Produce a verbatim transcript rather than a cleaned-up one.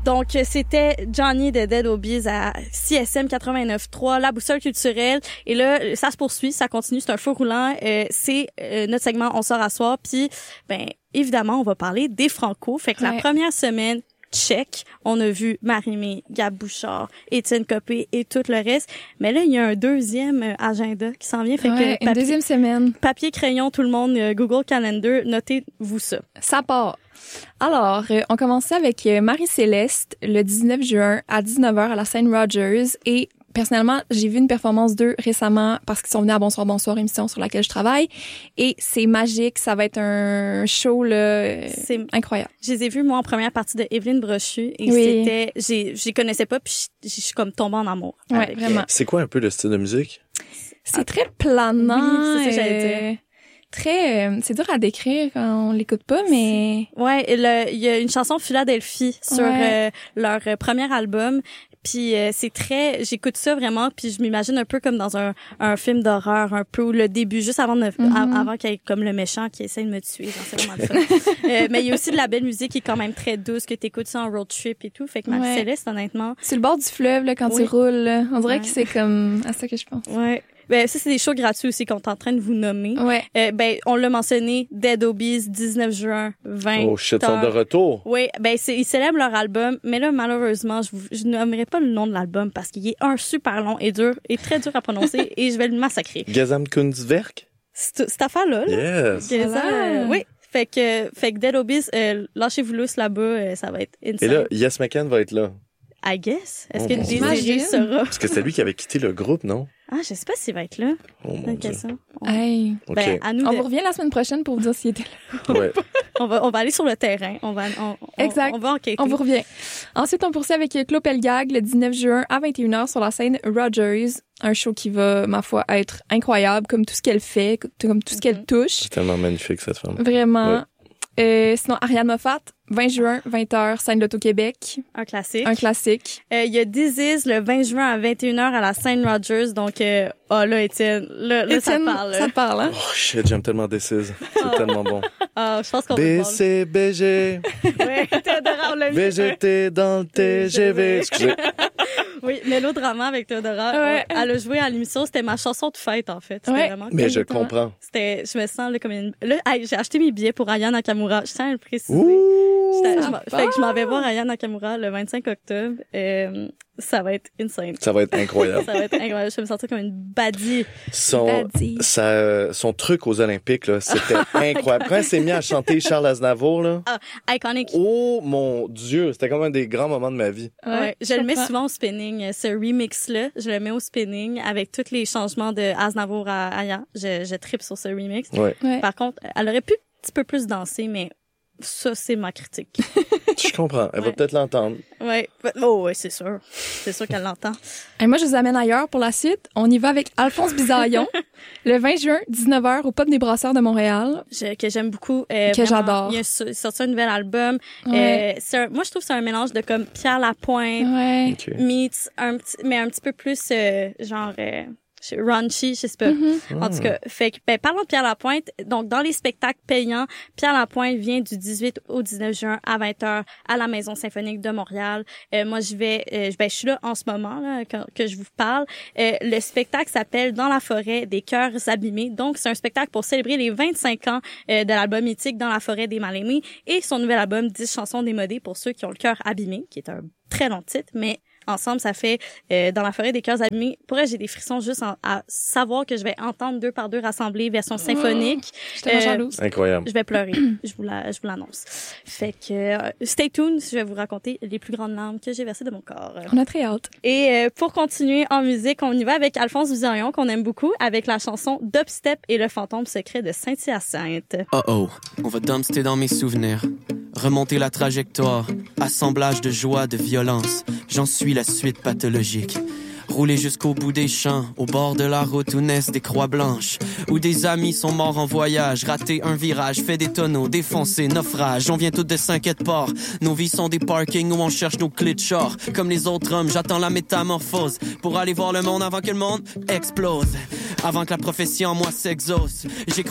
Donc, c'était Johnny de Dead Obies à C S M quatre-vingt-neuf trois, la boussole culturelle. Et là, ça se poursuit, ça continue, c'est un feu roulant. Euh, c'est euh, notre segment On sort à soir. Puis, ben, évidemment, on va parler des Franco. Fait que ouais. La première semaine, check. On a vu Marie-Mé, Gab Bouchard, Étienne Copé et tout le reste. Mais là, il y a un deuxième agenda qui s'en vient. Fait ouais, que une papier, deuxième semaine. Papier, crayon, tout le monde, euh, Google Calendar, notez-vous ça. Ça part. Alors, euh, on commençait avec euh, Marie-Céleste le dix-neuf juin à dix-neuf heures à la scène Rogers et personnellement, j'ai vu une performance d'eux récemment parce qu'ils sont venus à Bonsoir Bonsoir, émission sur laquelle je travaille. Et c'est magique. Ça va être un show là, c'est incroyable. Je les ai vus, moi, en première partie de Evelyne Brochu. Et oui. c'était... J'ai, je les connaissais pas, puis je suis comme tombée en amour. Ouais, avec vraiment. Euh, c'est quoi un peu le style de musique? C'est ah. très planant. Oui, c'est ça que j'allais dire. Euh, très... Euh, c'est dur à décrire quand on l'écoute pas, mais... Ouais, il y a une chanson Philadelphie sur ouais. euh, leur euh, premier album. Puis euh, c'est très, j'écoute ça vraiment, puis je m'imagine un peu comme dans un un film d'horreur, un peu le début, juste avant de, mm-hmm. avant qu'il y ait comme le méchant qui essaie de me tuer, genre, c'est vraiment le fun. euh, mais il y a aussi de la belle musique qui est quand même très douce, que t'écoutes ça en road trip et tout, fait que Marie-Céleste, ouais. honnêtement. C'est le bord du fleuve là quand oui. tu roules, là. On dirait ouais. que c'est comme à ça que je pense. Ouais. Ben ça c'est des shows gratuits aussi qu'on est en train de vous nommer. Ouais. Euh, ben on l'a mentionné, Dead Obies, dix-neuf juin, vingt. Oh shit, ils sont de retour. Oui, ben c'est ils célèbrent leur album, mais là malheureusement, je vous, je nommerai pas le nom de l'album parce qu'il est un super long et dur et très dur à prononcer et je vais le massacrer. Gesamtkunstwerk. C'est cette affaire là. Yes. Voilà. Euh, oui. Fait que fait que Dead Obies, euh, lâchez-vous lousse là-bas, euh, ça va être insane. Et là, Yes McCann va être là. I guess. Est-ce oh, que Désiré sera? Parce que c'est lui qui avait quitté le groupe, non? Ah, je sais pas s'il va être là. Oh mon Dieu. On... Hey. Ben, okay. à nous on de... vous revient la semaine prochaine pour vous dire s'il était là. Ouais. on va, on va aller sur le terrain. On va, on, on, exact. On va enquêter. On vous revient. Ensuite, on poursuit avec Claude Pelgag le dix-neuf juin à vingt et une heures sur la scène Rogers. Un show qui va, ma foi, être incroyable, comme tout ce qu'elle fait, comme tout ce qu'elle touche. C'est tellement magnifique, cette femme. Vraiment. Ouais. Euh, sinon, Ariane Moffat, vingt juin, vingt heures, scène d'Auto-Québec. Un classique. Un classique. Il euh, y a This Is le vingt juin à vingt et une heures à la scène Rogers. Donc, euh, oh là, Étienne, là, là Étienne, ça parle. Là. Ça parle, hein? Oh shit, j'aime tellement This Is. C'est oh. tellement bon. Ah, je pense qu'on B C B G. Ouais, Théodora, on l'a vu. V G T dans le T G V. Excusez. Oui, Mélodrama avec Théodora. Ouais. Elle a joué à l'émission. C'était ma chanson de fête, en fait. C'était ouais. vraiment Mais je comprends. C'était, je me sens là, comme une... Là, hey, j'ai acheté mes billets pour Aya Nakamura. Je tiens à le préciser. Ouh, je je, fait que je m'en vais voir Aya Nakamura le vingt-cinq octobre. Euh, ça va être insane. Ça va être incroyable. Ça va être incroyable. Je vais me sentir comme une baddie. Son, baddie. Sa, son truc aux Olympiques, là, c'était incroyable. Quand elle s'est mise à chanter Charles Aznavour, là. Ah, iconique. Oh mon Dieu, c'était comme un des grands moments de ma vie. Ouais, ouais je, je le mets souvent au spinning. Ce remix-là, je le mets au spinning avec tous les changements de Aznavour à Aya. Je, je tripe sur ce remix. Ouais. Ouais. Par contre, elle aurait pu un petit peu plus danser, mais ça, c'est ma critique. Je comprends. Elle ouais. va peut-être l'entendre. Ouais. Oh, ouais, c'est sûr. C'est sûr qu'elle l'entend. Et moi, je vous amène ailleurs pour la suite. On y va avec Alphonse Bisaillon, le vingt juin, dix-neuf heures, au Pub des Brasseurs de Montréal. Je, que j'aime beaucoup. Euh, que vraiment, j'adore. Il a sorti un nouvel album. Ouais. Euh, c'est un, moi, je trouve que c'est un mélange de comme Pierre Lapointe, ouais. okay. meets, un petit, mais un petit peu plus euh, genre... Euh, raunchy, je sais pas. Mm-hmm. En tout cas, fait que, ben, parlons de Pierre Lapointe. Donc, dans les spectacles payants, Pierre Lapointe vient du dix-huit au dix-neuf juin à vingt heures à la Maison Symphonique de Montréal. Euh, moi, je vais, euh, ben, je suis là en ce moment, là, que, que je vous parle. Euh, le spectacle s'appelle Dans la forêt des cœurs abîmés. Donc, c'est un spectacle pour célébrer les vingt-cinq ans euh, de l'album mythique Dans la forêt des mal-aimés et son nouvel album dix chansons démodées pour ceux qui ont le cœur abîmé, qui est un très long titre, mais ensemble, ça fait euh, Dans la forêt des cœurs abîmés. Pour elle, j'ai des frissons juste en, à savoir que je vais entendre deux par deux rassemblés version symphonique. Oh, je suis euh, jalouse. Incroyable. Je vais pleurer. je vous la, je vous l'annonce. Fait que euh, stay tuned, je vais vous raconter les plus grandes larmes que j'ai versées de mon corps. On a très hâte. Et euh, pour continuer en musique, on y va avec Alphonse Bisaillon, qu'on aime beaucoup, avec la chanson Dubstep et le fantôme secret de Saint-Hyacinthe. Oh oh, on va dumpster dans mes souvenirs. Remonter la trajectoire, assemblage de joie, de violence. J'en suis la suite pathologique. Rouler jusqu'au bout des champs, au bord de la route où naissent des croix blanches, où des amis sont morts en voyage, rater un virage, fait des tonneaux, défoncer, naufrage. On vient tous de Cinq-Port, nos vies sont des parkings où on cherche nos clés de char. Comme les autres hommes, j'attends la métamorphose pour aller voir le monde avant que le monde explose, avant que la prophétie en moi s'exauce. J'ai